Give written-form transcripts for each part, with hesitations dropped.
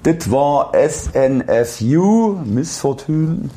Das war SNFU, Misfortune,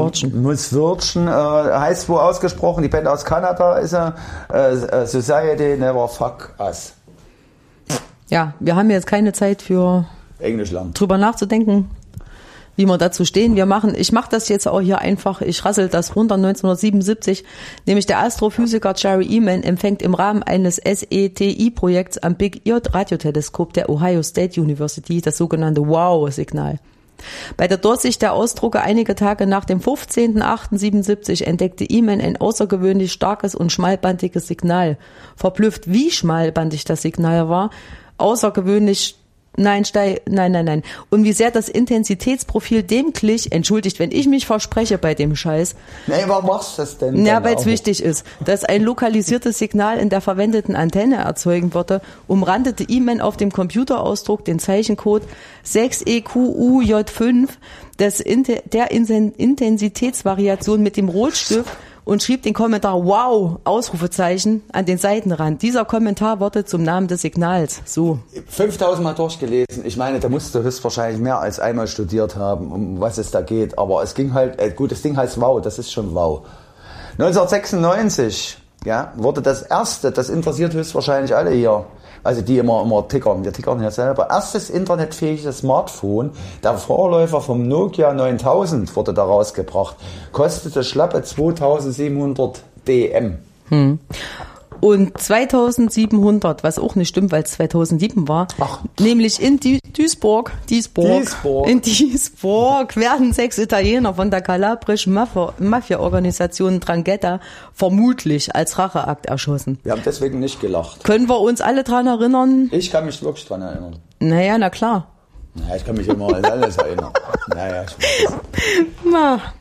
heißt wo ausgesprochen, die Band aus Kanada ist Society Never Fuck Us. Ja, wir haben jetzt keine Zeit für Englisch lernen. Drüber nachzudenken, wie wir dazu stehen. Ich mache das jetzt auch hier einfach, ich rassel das runter. 1977, nämlich der Astrophysiker Jerry Ehman empfängt im Rahmen eines SETI-Projekts am Big Ear Radioteleskop der Ohio State University das sogenannte WOW-Signal. Bei der Durchsicht der Ausdrucke einige Tage nach dem 15.08.77 entdeckte Ehman ein außergewöhnlich starkes und schmalbandiges Signal. Verblüfft, wie schmalbandig das Signal war, außergewöhnlich Nein. Und wie sehr das Intensitätsprofil dem glich, entschuldigt, wenn ich mich verspreche bei dem Scheiß. Nee, warum machst du das denn? Ja, weil es wichtig ist, dass ein lokalisiertes Signal in der verwendeten Antenne erzeugen würde, umrandete Ehman auf dem Computerausdruck den Zeichencode 6EQUJ5 der Intensitätsvariation mit dem Rotstift und schrieb den Kommentar Wow, Ausrufezeichen, an den Seitenrand. Dieser Kommentar wurde zum Namen des Signals. So. 5000 Mal durchgelesen. Ich meine, da musst du höchstwahrscheinlich mehr als einmal studiert haben, um was es da geht. Aber es ging halt, gut, das Ding heißt Wow, das ist schon Wow. 1996, ja, wurde das erste, das interessiert höchstwahrscheinlich alle hier, also die immer tickern, wir tickern ja selber, erstes internetfähiges Smartphone, der Vorläufer vom Nokia 9000 wurde da rausgebracht, kostete schlappe 2700 DM. Und 2700, was auch nicht stimmt, weil es 2007 war, nämlich in Duisburg, werden 6 Italiener von der kalabrischen Mafia-Organisation 'Ndrangheta vermutlich als Racheakt erschossen. Wir haben deswegen nicht gelacht. Können wir uns alle dran erinnern? Ich kann mich wirklich dran erinnern. Naja, na klar. Naja, ich kann mich immer an alles erinnern. Naja, ich weiß.